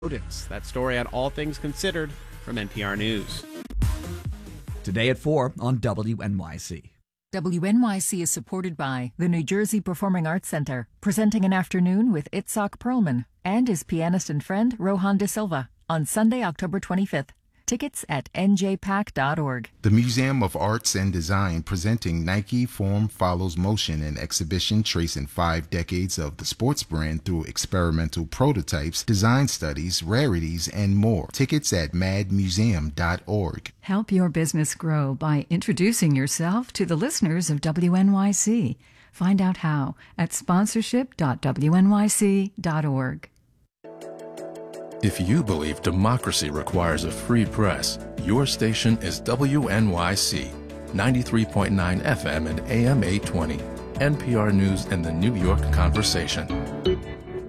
rodents. That story on All Things Considered from NPR News. Today at 4 on WNYC. WNYC is supported by the New Jersey Performing Arts Center, presenting an afternoon with Itzhak Perlman and his pianist and friend Rohan De Silva on Sunday, October 25th. Tickets at njpac.org. The Museum of Arts and Design presenting Nike Form Follows Motion, an exhibition tracing 5 decades of the sports brand through experimental prototypes, design studies, rarities, and more. Tickets at madmuseum.org. Help your business grow by introducing yourself to the listeners of WNYC. Find out how at sponsorship.wnyc.org. If you believe democracy requires a free press, your station is WNYC, 93.9 FM and AM 820, NPR News and the New York Conversation.